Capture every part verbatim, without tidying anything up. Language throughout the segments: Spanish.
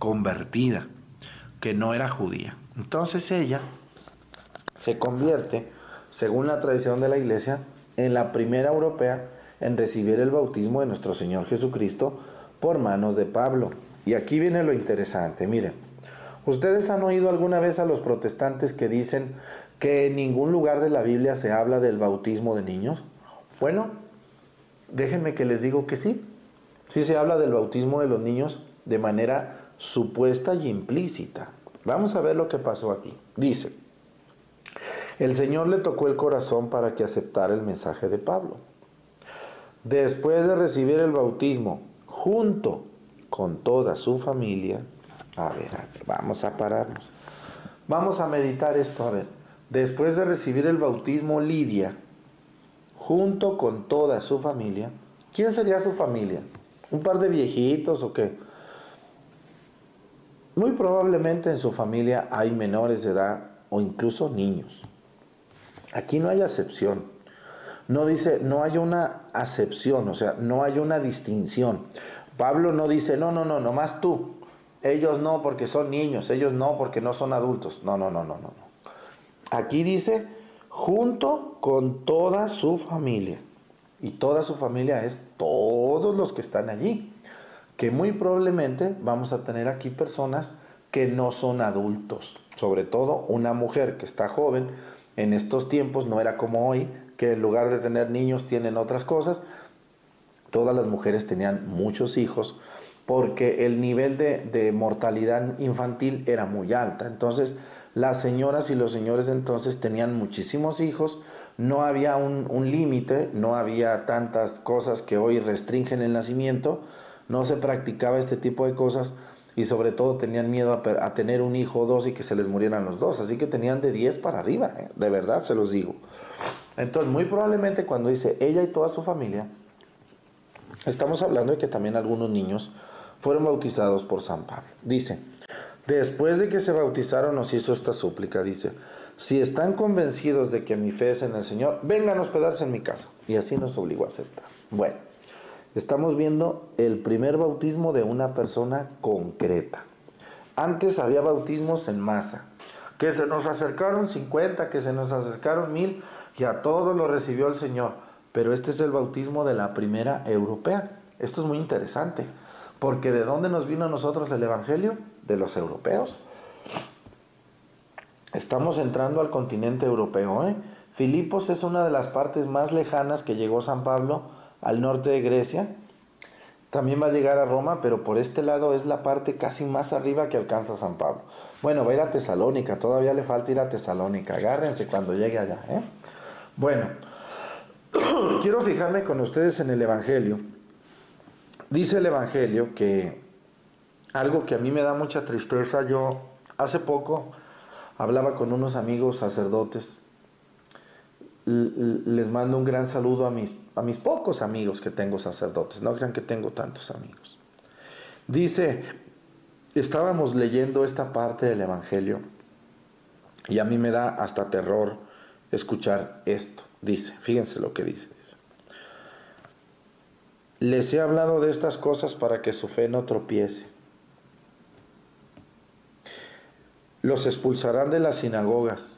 convertida, que no era judía. Entonces ella se convierte, según la tradición de la iglesia, en la primera europea en recibir el bautismo de nuestro Señor Jesucristo por manos de Pablo. Y aquí viene lo interesante, miren. ¿Ustedes han oído alguna vez a los protestantes que dicen que en ningún lugar de la Biblia se habla del bautismo de niños? Bueno, déjenme que les digo que sí. Sí se habla del bautismo de los niños de manera supuesta y implícita. Vamos a ver lo que pasó aquí. Dice, el Señor le tocó el corazón para que aceptara el mensaje de Pablo. Después de recibir el bautismo, junto con toda su familia, a ver, a ver, vamos a pararnos. Vamos a meditar esto, a ver. Después de recibir el bautismo, Lidia, junto con toda su familia. ¿Quién sería su familia? ¿Un par de viejitos o qué? Muy probablemente en su familia hay menores de edad o incluso niños. Aquí no hay acepción. No dice, no hay una acepción, o sea, no hay una distinción. Pablo no dice, no, no, no, nomás tú. Ellos no porque son niños, ellos no porque no son adultos. No, no, no, no, no. Aquí dice, junto con toda su familia. Y toda su familia es todos los que están allí. Que muy probablemente vamos a tener aquí personas que no son adultos. Sobre todo una mujer que está joven. En estos tiempos no era como hoy, que en lugar de tener niños tienen otras cosas. Todas las mujeres tenían muchos hijos porque el nivel de, de mortalidad infantil era muy alta. Entonces las señoras y los señores de entonces tenían muchísimos hijos. No había un, un límite, no había tantas cosas que hoy restringen el nacimiento. No se practicaba este tipo de cosas y sobre todo tenían miedo a, a tener un hijo o dos y que se les murieran los dos. Así que tenían de diez para arriba, ¿eh? De verdad se los digo. Entonces muy probablemente cuando dice ella y toda su familia, estamos hablando de que también algunos niños fueron bautizados por San Pablo. Dice, después de que se bautizaron nos hizo esta súplica, dice, si están convencidos de que mi fe es en el Señor, vengan a hospedarse en mi casa. Y así nos obligó a aceptar. Bueno, estamos viendo el primer bautismo de una persona concreta. Antes había bautismos en masa, que se nos acercaron cincuenta, que se nos acercaron mil, y a todos lo recibió el Señor. Pero este es el bautismo de la primera europea. Esto es muy interesante, porque ¿de dónde nos vino a nosotros el Evangelio? De los europeos. Estamos entrando al continente europeo, ¿eh? Filipos es una de las partes más lejanas que llegó San Pablo al norte de Grecia. También va a llegar a Roma, pero por este lado es la parte casi más arriba que alcanza San Pablo. Bueno, va a ir a Tesalónica, todavía le falta ir a Tesalónica. Agárrense cuando llegue allá, ¿eh? Bueno, quiero fijarme con ustedes en el Evangelio. Dice el Evangelio que algo que a mí me da mucha tristeza, yo hace poco hablaba con unos amigos sacerdotes. Les mando un gran saludo a mis, a mis pocos amigos que tengo sacerdotes. No crean que tengo tantos amigos. Dice, estábamos leyendo esta parte del Evangelio y a mí me da hasta terror escuchar esto. Dice, fíjense lo que dice. dice. Les he hablado de estas cosas para que su fe no tropiece. Los expulsarán de las sinagogas.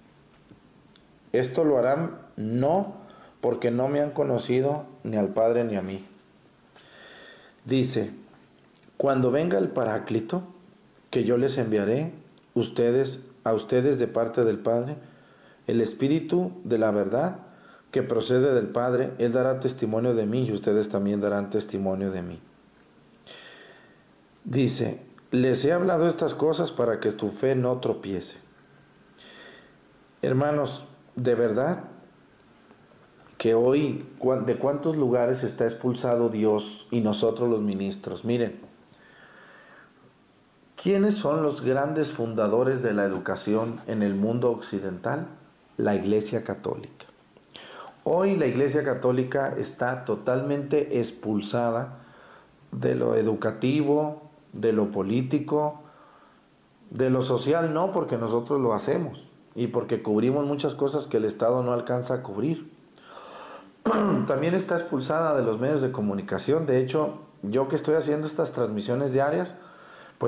Esto lo harán no porque no me han conocido ni al Padre ni a mí. Dice, cuando venga el Paráclito, que yo les enviaré ustedes, a ustedes de parte del Padre, el Espíritu de la verdad que procede del Padre, Él dará testimonio de mí y ustedes también darán testimonio de mí. Dice, les he hablado estas cosas para que tu fe no tropiece. Hermanos, de verdad que hoy, ¿de cuántos lugares está expulsado Dios y nosotros los ministros? Miren, ¿quiénes son los grandes fundadores de la educación en el mundo occidental? La Iglesia Católica. Hoy la Iglesia Católica está totalmente expulsada de lo educativo, de lo político, de lo social no, porque nosotros lo hacemos y porque cubrimos muchas cosas que el Estado no alcanza a cubrir. También está expulsada de los medios de comunicación. De hecho, yo que estoy haciendo estas transmisiones diarias,